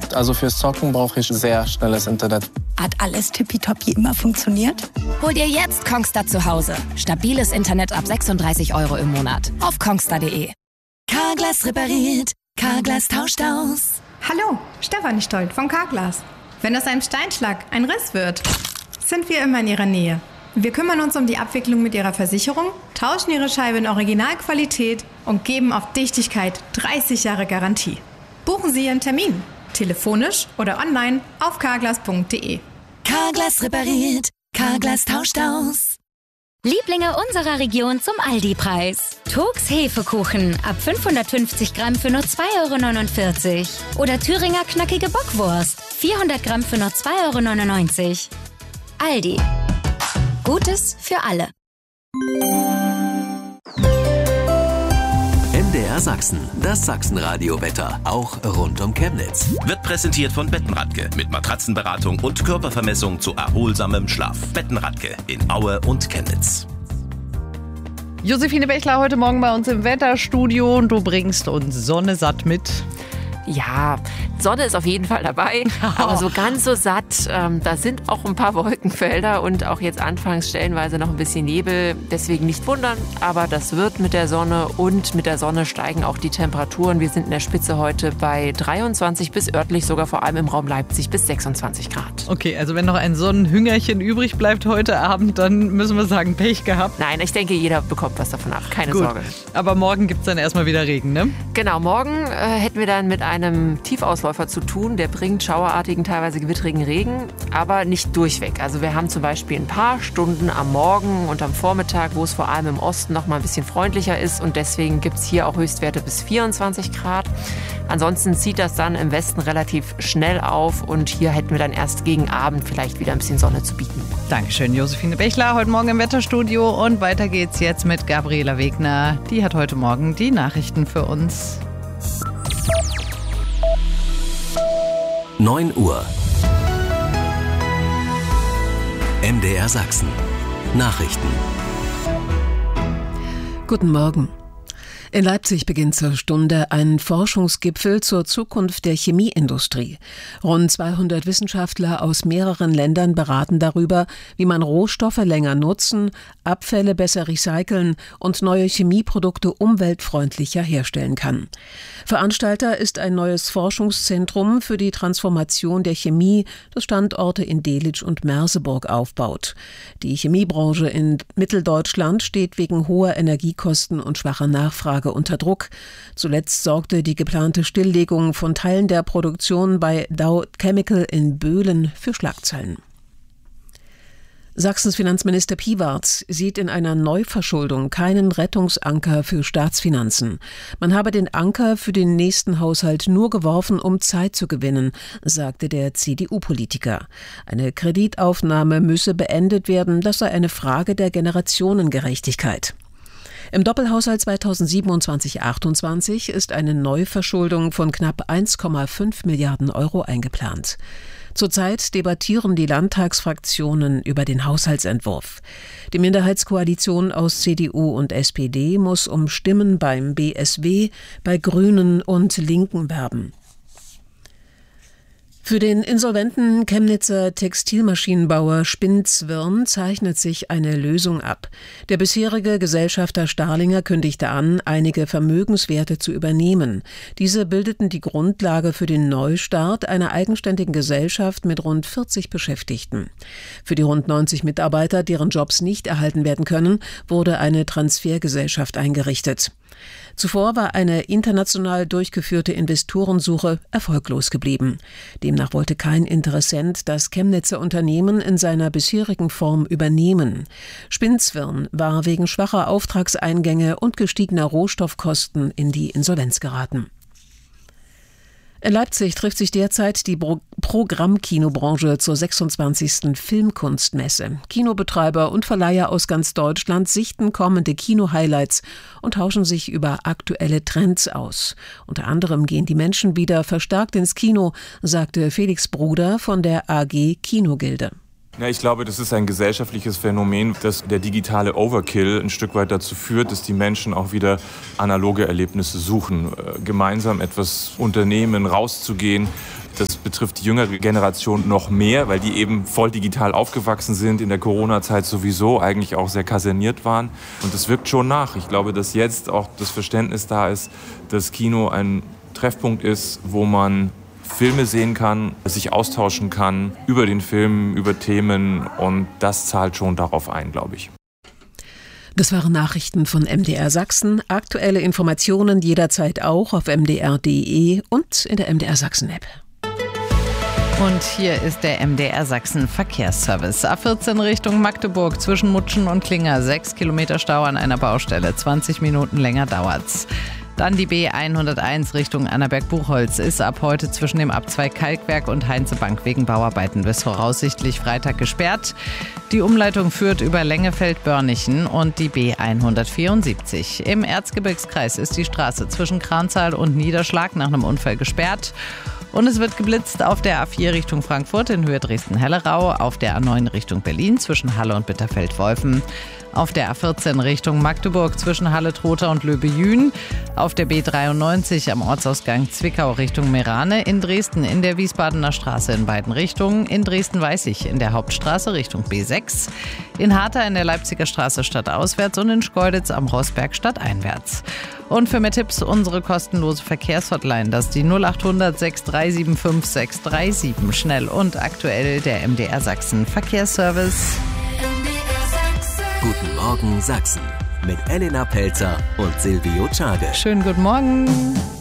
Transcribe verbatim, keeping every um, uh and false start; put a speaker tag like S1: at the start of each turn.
S1: Also fürs Zocken brauche ich sehr schnelles Internet.
S2: Hat alles tippitoppi immer funktioniert?
S3: Hol dir jetzt Kongstar zu Hause. Stabiles Internet ab sechsunddreißig Euro im Monat. Auf kongstar punkt de.
S4: Carglass repariert. Carglass tauscht aus.
S5: Hallo, Stefanie Stolt von Carglass. Wenn aus einem Steinschlag ein Riss wird, sind wir immer in Ihrer Nähe. Wir kümmern uns um die Abwicklung mit Ihrer Versicherung, tauschen Ihre Scheibe in Originalqualität und geben auf Dichtigkeit dreißig Jahre Garantie. Buchen Sie Ihren Termin, telefonisch oder online auf carglass punkt de.
S4: Carglass repariert. Carglass tauscht aus.
S6: Lieblinge unserer Region zum Aldi-Preis. Togs Hefekuchen ab fünfhundertfünfzig Gramm für nur zwei Euro neunundvierzig. Oder Thüringer knackige Bockwurst, vierhundert Gramm für nur zwei Euro neunundneunzig. Aldi. Gutes für alle.
S7: M D R Sachsen, das Sachsenradio-Wetter, auch rund um Chemnitz.
S8: Wird präsentiert von Bettenradke mit Matratzenberatung und Körpervermessung zu erholsamem Schlaf. Bettenradke in Aue und Chemnitz.
S9: Josephine Bechler heute Morgen bei uns im Wetterstudio und du bringst uns Sonne satt mit.
S10: Ja, Sonne ist auf jeden Fall dabei, aber so ganz so satt, ähm, da sind auch ein paar Wolkenfelder und auch jetzt anfangs stellenweise noch ein bisschen Nebel. Deswegen nicht wundern, aber das wird mit der Sonne und mit der Sonne steigen auch die Temperaturen. Wir sind in der Spitze heute bei dreiundzwanzig bis örtlich sogar vor allem im Raum Leipzig bis sechsundzwanzig Grad.
S9: Okay, also wenn noch ein Sonnenhüngerchen übrig bleibt heute Abend, dann müssen wir sagen, Pech gehabt.
S10: Nein, ich denke, jeder bekommt was davon ab, keine
S9: Gut,
S10: Sorge.
S9: Aber morgen gibt es dann erstmal wieder Regen, ne?
S10: Genau, morgen äh, hätten wir dann mit einem einem Tiefausläufer zu tun. Der bringt schauerartigen, teilweise gewittrigen Regen, aber nicht durchweg. Also wir haben zum Beispiel ein paar Stunden am Morgen und am Vormittag, wo es vor allem im Osten noch mal ein bisschen freundlicher ist und deswegen gibt es hier auch Höchstwerte bis vierundzwanzig Grad. Ansonsten zieht das dann im Westen relativ schnell auf und hier hätten wir dann erst gegen Abend vielleicht wieder ein bisschen Sonne zu bieten.
S9: Dankeschön, Josephine Bechler, heute Morgen im Wetterstudio und weiter geht's jetzt mit Gabriela Wegner. Die hat heute Morgen die Nachrichten für uns.
S7: neun Uhr. M D R Sachsen. Nachrichten.
S11: Guten Morgen. In Leipzig beginnt zur Stunde ein Forschungsgipfel zur Zukunft der Chemieindustrie. Rund zweihundert Wissenschaftler aus mehreren Ländern beraten darüber, wie man Rohstoffe länger nutzen, Abfälle besser recyceln und neue Chemieprodukte umweltfreundlicher herstellen kann. Veranstalter ist ein neues Forschungszentrum für die Transformation der Chemie, das Standorte in Delitzsch und Merseburg aufbaut. Die Chemiebranche in Mitteldeutschland steht wegen hoher Energiekosten und schwacher Nachfrage unter Druck. Zuletzt sorgte die geplante Stilllegung von Teilen der Produktion bei Dow Chemical in Böhlen für Schlagzeilen. Sachsens Finanzminister Piwarz sieht in einer Neuverschuldung keinen Rettungsanker für Staatsfinanzen. Man habe den Anker für den nächsten Haushalt nur geworfen, um Zeit zu gewinnen, sagte der C D U-Politiker. Eine Kreditaufnahme müsse beendet werden, das sei eine Frage der Generationengerechtigkeit. Im Doppelhaushalt zweitausendsiebenundzwanzig achtundzwanzig ist eine Neuverschuldung von knapp eins Komma fünf Milliarden Euro eingeplant. Zurzeit debattieren die Landtagsfraktionen über den Haushaltsentwurf. Die Minderheitskoalition aus C D U und S P D muss um Stimmen beim B S W, bei Grünen und Linken werben. Für den insolventen Chemnitzer Textilmaschinenbauer Spinzwirn zeichnet sich eine Lösung ab. Der bisherige Gesellschafter Starlinger kündigte an, einige Vermögenswerte zu übernehmen. Diese bildeten die Grundlage für den Neustart einer eigenständigen Gesellschaft mit rund vierzig Beschäftigten. Für die rund neunzig Mitarbeiter, deren Jobs nicht erhalten werden können, wurde eine Transfergesellschaft eingerichtet. Zuvor war eine international durchgeführte Investorensuche erfolglos geblieben. Demnach wollte kein Interessent das Chemnitzer Unternehmen in seiner bisherigen Form übernehmen. Spinzwirn war wegen schwacher Auftragseingänge und gestiegener Rohstoffkosten in die Insolvenz geraten. In Leipzig trifft sich derzeit die Pro- Programmkinobranche zur sechsundzwanzigsten Filmkunstmesse. Kinobetreiber und Verleiher aus ganz Deutschland sichten kommende Kino-Highlights und tauschen sich über aktuelle Trends aus. Unter anderem gehen die Menschen wieder verstärkt ins Kino, sagte Felix Bruder von der A G Kinogilde.
S12: Ja, ich glaube, das ist ein gesellschaftliches Phänomen, dass der digitale Overkill ein Stück weit dazu führt, dass die Menschen auch wieder analoge Erlebnisse suchen. Äh, gemeinsam etwas unternehmen, rauszugehen, Das betrifft die jüngere Generation noch mehr, weil die eben voll digital aufgewachsen sind, in der Corona-Zeit sowieso eigentlich auch sehr kaserniert waren. Und das wirkt schon nach. Ich glaube, dass jetzt auch das Verständnis da ist, dass Kino ein Treffpunkt ist, wo man Filme sehen kann, sich austauschen kann über den Film, über Themen, und das zahlt schon darauf ein, glaube ich.
S11: Das waren Nachrichten von M D R Sachsen. Aktuelle Informationen jederzeit auch auf m d r punkt d e und in der M D R Sachsen App.
S9: Und hier ist der M D R Sachsen Verkehrsservice. A vierzehn Richtung Magdeburg zwischen Mutschen und Klinger. Sechs Kilometer Stau an einer Baustelle. zwanzig Minuten länger dauert's. Dann die B hunderteins Richtung Annaberg-Buchholz ist ab heute zwischen dem Abzweig Kalkwerk und Heinzebank wegen Bauarbeiten bis voraussichtlich Freitag gesperrt. Die Umleitung führt über Lengefeld-Börnichen und die B hundertvierundsiebzig. Im Erzgebirgskreis ist die Straße zwischen Kranzahl und Niederschlag nach einem Unfall gesperrt. Und es wird geblitzt auf der A vier Richtung Frankfurt in Höhe Dresden-Hellerau, auf der A neun Richtung Berlin zwischen Halle und Bitterfeld-Wolfen, auf der A vierzehn Richtung Magdeburg zwischen Halle-Trotha und Löbe-Jühn, auf der B dreiundneunzig am Ortsausgang Zwickau Richtung Merane, in Dresden in der Wiesbadener Straße in beiden Richtungen, in Dresden-Weißig in der Hauptstraße Richtung B sechs, in Harter in der Leipziger Straße stadtauswärts und in Schkeuditz am Rossberg stadteinwärts. Und für mehr Tipps unsere kostenlose Verkehrshotline, das ist die null acht hundert sechs drei sieben fünf sechs drei sieben. Schnell und aktuell der M D R Sachsen Verkehrsservice.
S7: Guten Morgen Sachsen mit Elena Pelzer und Silvio Czage.
S9: Schönen guten Morgen.